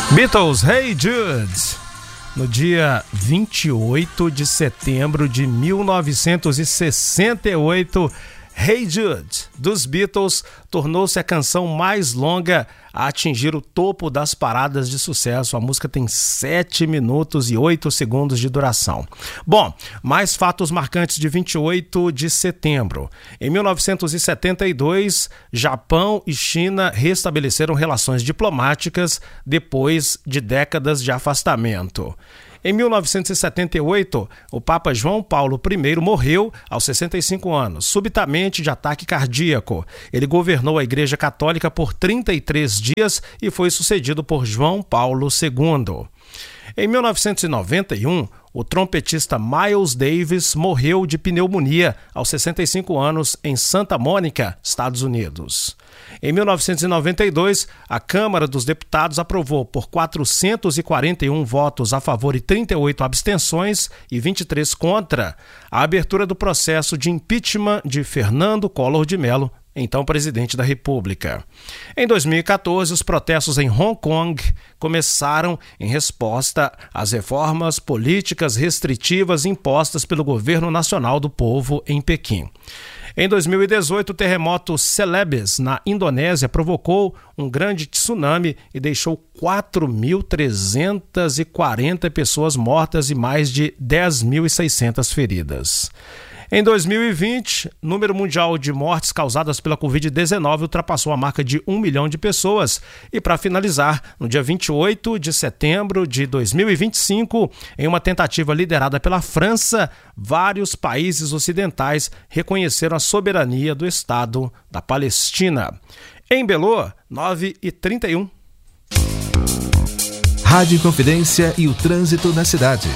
Beatles, Hey Jude. No dia 28 de setembro de 1968, Hey Jude, dos Beatles, tornou-se a canção mais longa a atingir o topo das paradas de sucesso. A música tem 7 minutos e 8 segundos de duração. Bom, mais fatos marcantes de 28 de setembro. Em 1972, Japão e China restabeleceram relações diplomáticas depois de décadas de afastamento. Em 1978, o Papa João Paulo I morreu aos 65 anos, subitamente de ataque cardíaco. Ele governou a Igreja Católica por 33 dias e foi sucedido por João Paulo II. Em 1991, o trompetista Miles Davis morreu de pneumonia aos 65 anos em Santa Mônica, Estados Unidos. Em 1992, a Câmara dos Deputados aprovou por 441 votos a favor e 38 abstenções e 23 contra a abertura do processo de impeachment de Fernando Collor de Mello, então presidente da República. Em 2014, os protestos em Hong Kong começaram em resposta às reformas políticas restritivas impostas pelo Governo Nacional do Povo em Pequim. Em 2018, o terremoto Celebes, na Indonésia, provocou um grande tsunami e deixou 4.340 pessoas mortas e mais de 10.600 feridas. Em 2020, o número mundial de mortes causadas pela Covid-19 ultrapassou a marca de 1 milhão de pessoas. E para finalizar, no dia 28 de setembro de 2025, em uma tentativa liderada pela França, vários países ocidentais reconheceram a soberania do Estado da Palestina. Em Belo, 9h31. Rádio Inconfidência e o trânsito na cidade.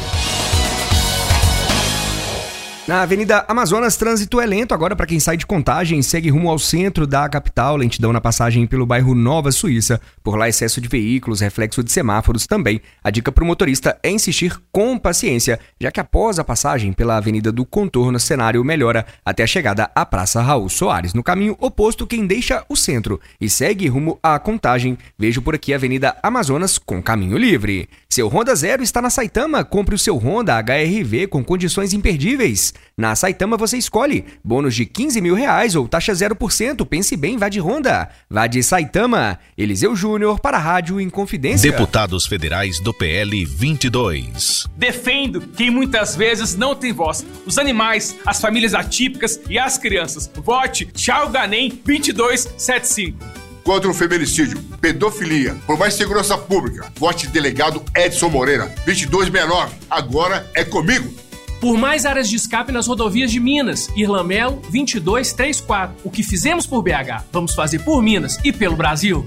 Na Avenida Amazonas, trânsito é lento agora para quem sai de Contagem, segue rumo ao centro da capital, lentidão na passagem pelo bairro Nova Suíça. Por lá, excesso de veículos, reflexo de semáforos também. A dica para o motorista é insistir com paciência, já que após a passagem pela Avenida do Contorno, o cenário melhora até a chegada à Praça Raul Soares. No caminho oposto, quem deixa o centro e segue rumo à Contagem, vejo por aqui a Avenida Amazonas com caminho livre. Seu Honda Zero está na Saitama, compre o seu Honda HR-V com condições imperdíveis. Na Saitama você escolhe bônus de R$15 mil ou taxa 0%. Pense bem, vá de Honda. Vá de Saitama. Eliseu Júnior para a Rádio Inconfidência. Deputados federais do PL 22. Defendo quem muitas vezes não tem voz. Os animais, as famílias atípicas e as crianças. Vote Tchau Ganem 2275. Contra o feminicídio, pedofilia, por mais segurança pública. Vote delegado Edson Moreira 2269. Agora é comigo. Por mais áreas de escape nas rodovias de Minas, Irlamelo 2234. O que fizemos por BH, vamos fazer por Minas e pelo Brasil.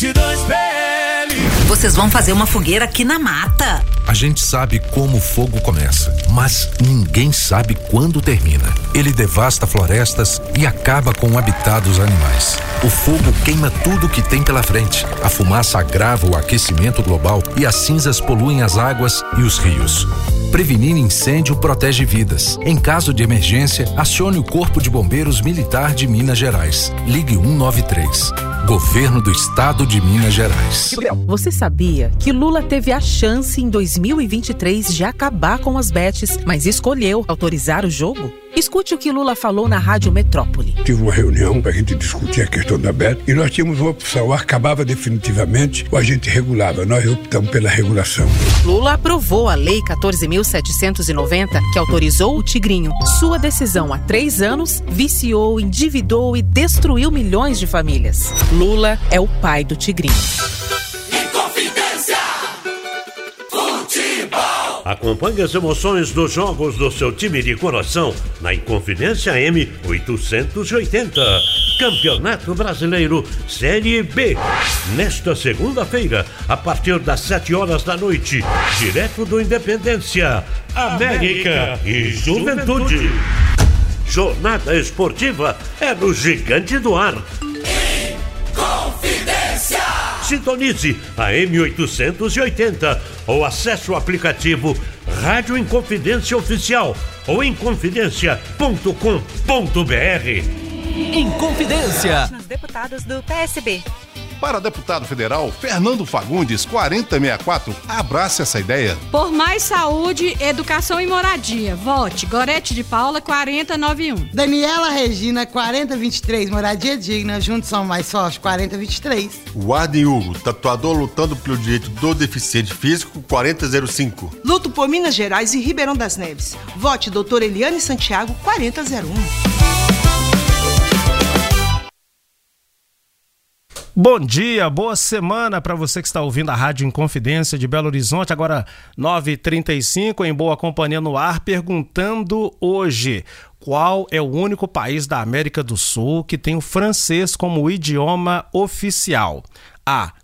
22PL. Vocês vão fazer uma fogueira aqui na mata. A gente sabe como o fogo começa, mas ninguém sabe quando termina. Ele devasta florestas e acaba com o habitat dos animais. O fogo queima tudo que tem pela frente. A fumaça agrava o aquecimento global e as cinzas poluem as águas e os rios. Prevenir incêndio protege vidas. Em caso de emergência, acione o Corpo de Bombeiros Militar de Minas Gerais. Ligue 193. Governo do Estado de Minas Gerais. Você sabia que Lula teve a chance em 2023 de acabar com as bets, mas escolheu autorizar o jogo? Escute o que Lula falou na Rádio Metrópole. Tive uma reunião para a gente discutir a questão da bet e nós tínhamos uma opção, ou acabava definitivamente ou a gente regulava. Nós optamos pela regulação. Lula aprovou a Lei 14.790, que autorizou o Tigrinho. Sua decisão há 3 anos viciou, endividou e destruiu milhões de famílias. Lula é o pai do Tigrinho. Acompanhe as emoções dos jogos do seu time de coração na Inconfidência M880. Campeonato Brasileiro Série B. Nesta segunda-feira, a partir das 7 horas da noite, direto do Independência, América e Juventude. Jornada esportiva é no Gigante do Ar. Inconfidência! Sintonize a M880 ou acesse o aplicativo Rádio Inconfidência Oficial ou inconfidencia.com.br. Inconfidência. Nos deputados do PSB. Para deputado federal, Fernando Fagundes, 4064. Abrace essa ideia. Por mais saúde, educação e moradia. Vote Gorete de Paula, 4091. Daniela Regina, 4023. Moradia digna. Juntos são mais fortes, 4023. Warden Hugo, tatuador lutando pelo direito do deficiente físico, 4005. Luto por Minas Gerais e Ribeirão das Neves. Vote doutora Eliane Santiago, 4001. Bom dia, boa semana para você que está ouvindo a Rádio Inconfidência de Belo Horizonte, agora 9h35, em boa companhia no ar, perguntando hoje: qual é o único país da América do Sul que tem o francês como idioma oficial? A.